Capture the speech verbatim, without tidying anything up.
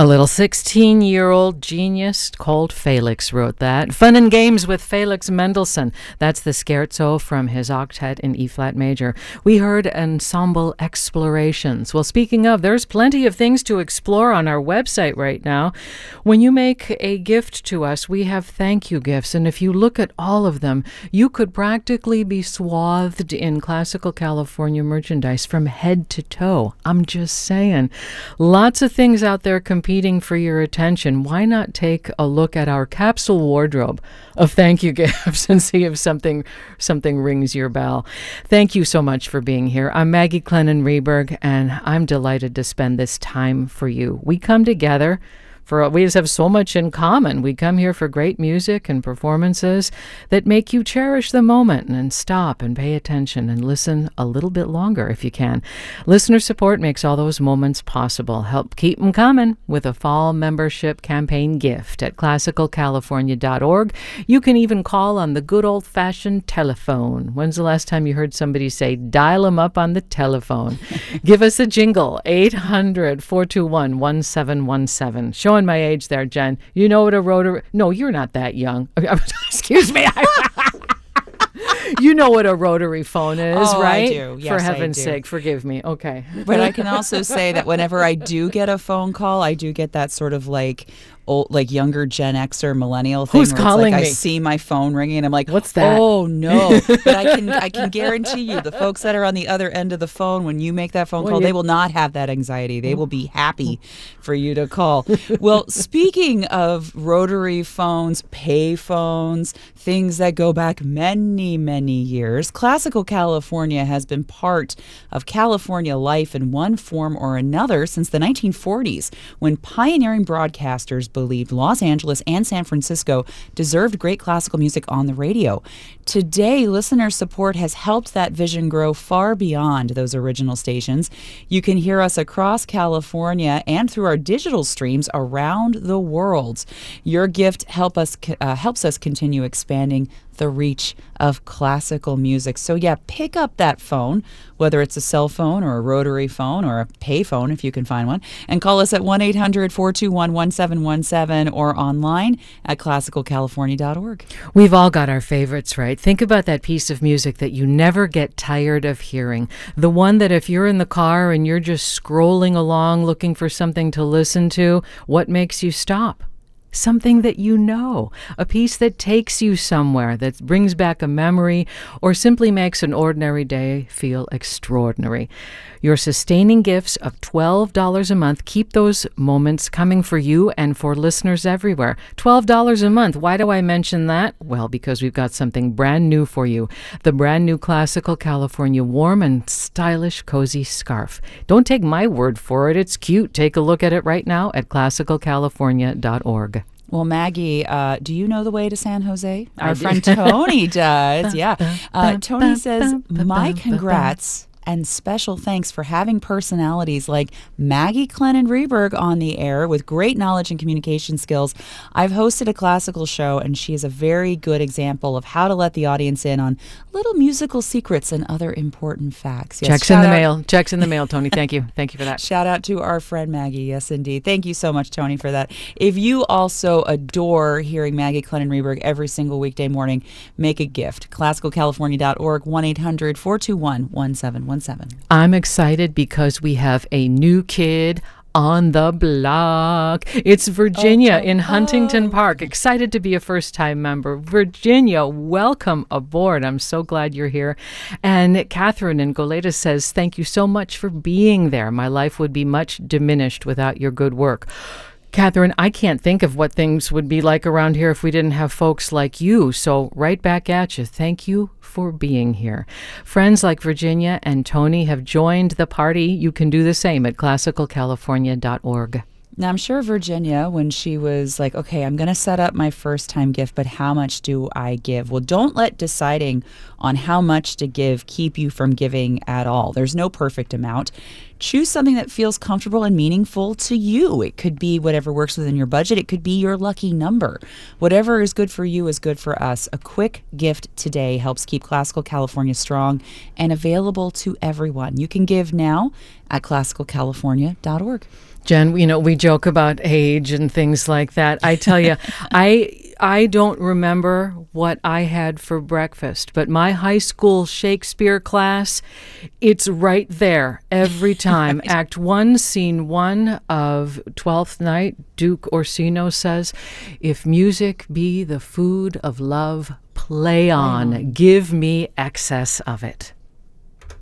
A little sixteen-year-old genius called Felix wrote that. Fun and Games with Felix Mendelssohn. That's the scherzo from his octet in E-flat major. We heard Ensemble Explorations. Well, speaking of, there's plenty of things to explore on our website right now. When you make a gift to us, we have thank you gifts, and if you look at all of them, you could practically be swathed in classical California merchandise from head to toe. I'm just saying. Lots of things out there competing for your attention. Why not take a look at our capsule wardrobe of thank you gifts and see if something something rings your bell. Thank you so much for being here. I'm Maggie Clennon Rehberg, and I'm delighted to spend this time for you. We come together for we just have so much in common. We come here for great music and performances that make you cherish the moment and stop and pay attention and listen a little bit longer if you can. Listener support makes all those moments possible. Help keep them coming with a fall membership campaign gift at classical california dot org. You can even call on the good old-fashioned telephone. When's the last time you heard somebody say, dial them up on the telephone? Give us a jingle, eight hundred, four two one, one seven one seven. Show my age there, Jen. You know what a rotary... No, you're not that young. Excuse me. You know what a rotary phone is, oh, right? I do. Yes, For heaven's I do. sake, forgive me. Okay. But I can also say that whenever I do get a phone call, I do get that sort of like old, like younger Gen X or millennial thing. Who's where calling it's like me? I see my phone ringing and I'm like, what's that? Oh no! But I can I can guarantee you, the folks that are on the other end of the phone, when you make that phone Well, call, you... they will not have that anxiety. They will be happy for you to call. Well, speaking of rotary phones, pay phones, things that go back many many years, Classical California has been part of California life in one form or another since the nineteen forties, when pioneering broadcasters believed Los Angeles and San Francisco deserved great classical music on the radio. Today, listener support has helped that vision grow far beyond those original stations. You can hear us across California and through our digital streams around the world. Your gift help us uh, helps us continue expanding the reach of classical music. So yeah, pick up that phone, whether it's a cell phone or a rotary phone or a pay phone if you can find one, and call us at one eight hundred, four two one, one seven one seven or online at classical california dot org. We've all got our favorites, right? Think about that piece of music that you never get tired of hearing. The one that if you're in the car and you're just scrolling along looking for something to listen to, what makes you stop? Something that you know, a piece that takes you somewhere, that brings back a memory, or simply makes an ordinary day feel extraordinary. Your sustaining gifts of twelve dollars a month keep those moments coming for you and for listeners everywhere. twelve dollars a month. Why do I mention that? Well, because we've got something brand new for you. The brand new Classical California warm and stylish cozy scarf. Don't take my word for it. It's cute. Take a look at it right now at classical california dot org. Well, Maggie, uh, do you know the way to San Jose? I Our do. friend Tony does. Yeah. Uh, Tony says, my congrats and special thanks for having personalities like Maggie Clennon Rehberg on the air with great knowledge and communication skills. I've hosted a classical show, and she is a very good example of how to let the audience in on little musical secrets and other important facts. Yes, Checks in the out- mail. Checks in the mail, Tony. Thank you. Thank you for that. Shout out to our friend Maggie. Yes, indeed. Thank you so much, Tony, for that. If you also adore hearing Maggie Clennon Rehberg every single weekday morning, make a gift. classical california dot org, one eight hundred, four two one, one seven one seven. I'm excited because we have a new kid on the block. It's Virginia oh, in oh. Huntington Park. Excited to be a first-time member. Virginia, welcome aboard. I'm so glad you're here. And Catherine in Goleta says, thank you so much for being there. My life would be much diminished without your good work. Catherine, I can't think of what things would be like around here if we didn't have folks like you. So right back at you. Thank you for being here. Friends like Virginia and Tony have joined the party. You can do the same at classical california dot org. Now, I'm sure Virginia, when she was like, okay, I'm going to set up my first time gift, but how much do I give? Well, don't let deciding on how much to give keep you from giving at all. There's no perfect amount. choose something that feels comfortable and meaningful to you. It could be whatever works within your budget. It could be your lucky number. Whatever is good for you is good for us. A quick gift today helps keep Classical California strong and available to everyone. You can give now at classical california dot org. Jen, you know, we joke about age and things like that. I tell you, I I don't remember what I had for breakfast, but my high school Shakespeare class, it's right there every time. Act one, scene one of Twelfth Night, Duke Orsino says, "If music be the food of love, play on, give me excess of it."